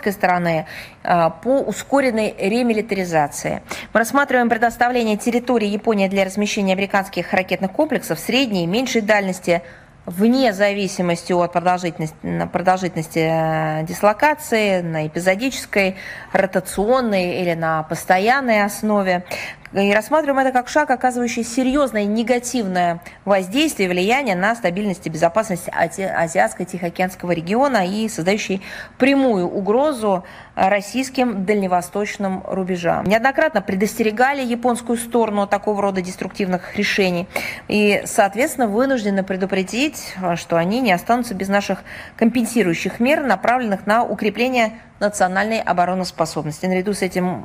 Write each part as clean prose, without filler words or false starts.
американской стороны по ускоренной ремилитаризации. Мы рассматриваем предоставление территории Японии для размещения американских ракетных комплексов средней и меньшей дальности вне зависимости от продолжительности дислокации, на эпизодической, ротационной или на постоянной основе. И рассматриваем это как шаг, оказывающий серьезное негативное воздействие и влияние на стабильность и безопасность Азиатско-Тихоокеанского региона и создающий прямую угрозу российским дальневосточным рубежам. Неоднократно предостерегали японскую сторону от такого рода деструктивных решений и, соответственно, вынуждены предупредить, что они не останутся без наших компенсирующих мер, направленных на укрепление национальной обороноспособности. Наряду с этим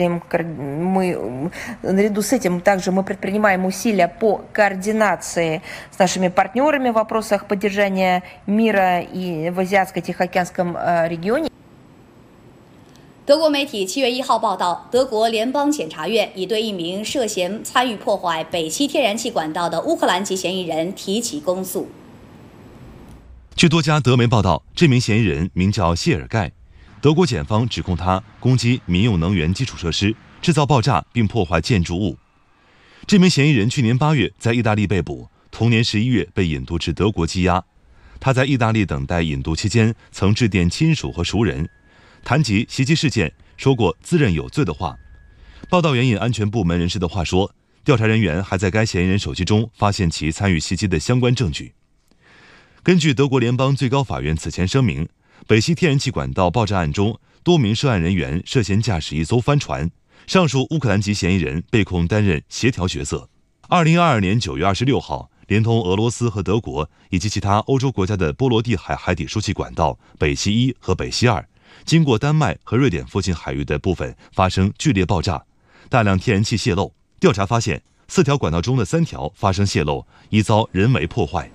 также мы предпринимаем усилия по координации с нашими партнерами в вопросах поддержания мира и в Азиатско-Тихоокеанском регионе. 德国媒体7月1号报道，德国联邦检察院已对一名涉嫌参与破坏北溪天然气管道的乌克兰籍嫌疑人提起公诉。 据多家德媒报道，这名嫌疑人名叫谢尔盖。德国检方指控他攻击民用能源基础设施，制造爆炸并破坏建筑物。这名嫌疑人去年8月在意大利被捕，同年11月被引渡至德国羁押。他在意大利等待引渡期间，曾致电亲属和熟人，谈及袭击事件，说过自认有罪的话。报道援引安全部门人士的话说，调查人员还在该嫌疑人手机中发现其参与袭击的相关证据。根据德国联邦最高法院此前声明，北溪天然气管道爆炸案中，多名涉案人员涉嫌驾驶一艘帆船，上述乌克兰籍嫌疑人被控担任协调角色。2022年9月26号，连同俄罗斯和德国以及其他欧洲国家的波罗的海海底输气管道北溪1和北溪2，经过丹麦和瑞典附近海域的部分发生剧烈爆炸，大量天然气泄漏。调查发现，4条管道中的3条发生泄漏，已遭人为破坏。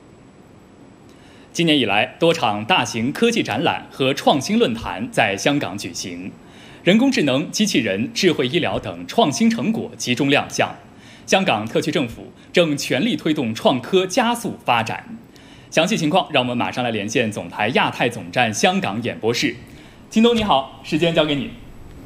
今年以来，多场大型科技展览和创新论坛在香港举行，人工智能、机器人、智慧医疗等创新成果集中亮相。香港特区政府正全力推动创科加速发展。详细情况，让我们马上来连线总台亚太总站香港演播室。金东你好，时间交给你。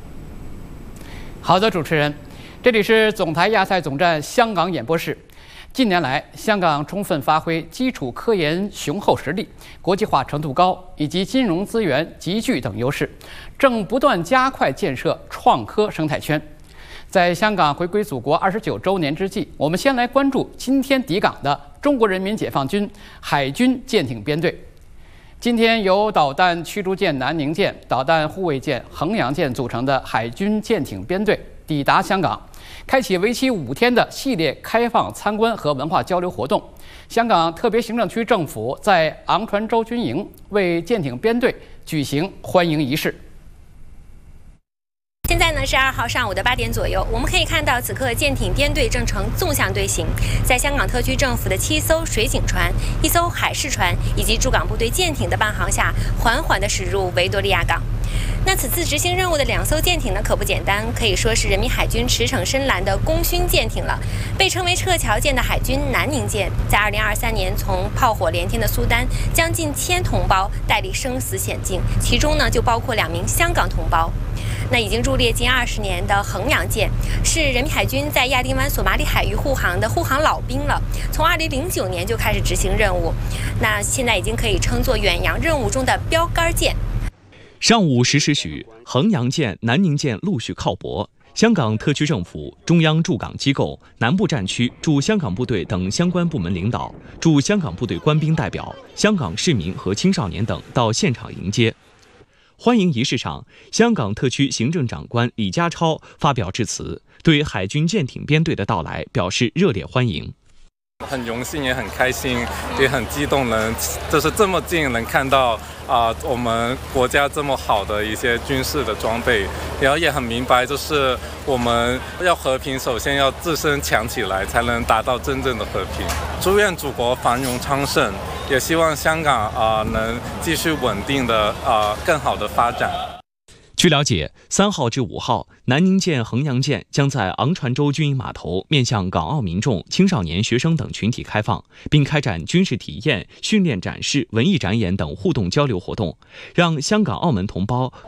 好的，主持人，这里是总台亚太总站香港演播室。近年来，香港充分发挥基础科研雄厚实力、国际化程度高以及金融资源集聚等优势，正不断加快建设创科生态圈。在香港回归祖国29周年之际，我们先来关注今天抵港的中国人民解放军海军舰艇编队。今天由导弹驱逐舰南宁舰、导弹护卫舰衡阳舰组成的海军舰艇编队抵达香港，开启为期5天的系列开放参观和文化交流活动。香港特别行政区政府在昂船洲军营为舰艇编队举行欢迎仪式。 现在呢是2号上午的8点左右，我们可以看到此刻舰艇编队正呈纵向队形，在香港特区政府的7艘水警船、1艘海事船以及驻港部队舰艇的伴航下，缓缓地驶入维多利亚港。那此次执行任务的2艘舰艇呢，可不简单，可以说是人民海军驰骋深蓝的功勋舰艇了。被称为撤侨舰的海军南宁舰，在2023年从炮火连天的苏丹将近1000同胞带离生死险境，其中呢就包括2名香港同胞。那已经驻列近20年的衡阳舰，是人民海军在亚丁湾索马里海域护航的护航老兵了，从2009年就开始执行任务，那现在已经可以称作远洋任务中的标杆舰。 上午10时许，衡阳舰、南宁舰陆续靠泊。香港特区政府、中央驻港机构、南部战区驻香港部队等相关部门领导、驻香港部队官兵代表、香港市民和青少年等到现场迎接。欢迎仪式上，香港特区行政长官李家超发表致辞，对海军舰艇编队的到来表示热烈欢迎。 很荣幸，也很开心，也很激动，就是这么近能看到我们国家这么好的一些军事的装备，然后也很明白，就是我们要和平，首先要自身强起来，才能达到真正的和平。祝愿祖国繁荣昌盛，也希望香港能继续稳定的更好的发展。 据了解，3号至5号，南宁舰、衡阳舰将在昂船洲军营码头面向港澳民众、青少年、学生等群体开放，并开展军事体验、训练展示、文艺展演等互动交流活动，让香港、澳门同胞